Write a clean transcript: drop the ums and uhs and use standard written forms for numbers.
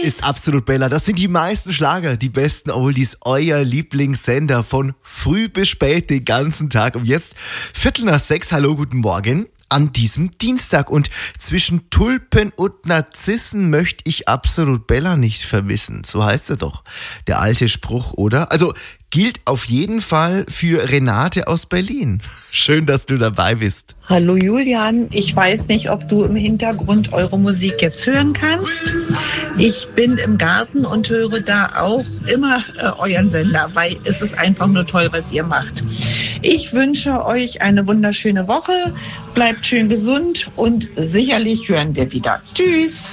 ist absolut Bella. Das sind die meisten Schlager, die besten Oldies, euer Lieblingssender von früh bis spät den ganzen Tag. Und jetzt 5:45. Hallo, guten Morgen an diesem Dienstag. Und zwischen Tulpen und Narzissen möchte ich absolut Bella nicht vermissen. So heißt er doch, der alte Spruch, oder? Also gilt auf jeden Fall für Renate aus Berlin. Schön, dass du dabei bist. Hallo Julian, ich weiß nicht, ob du im Hintergrund eure Musik jetzt hören kannst. Ich bin im Garten und höre da auch immer euren Sender, weil es ist einfach nur toll, was ihr macht. Ich wünsche euch eine wunderschöne Woche, bleibt schön gesund und sicherlich hören wir wieder. Tschüss!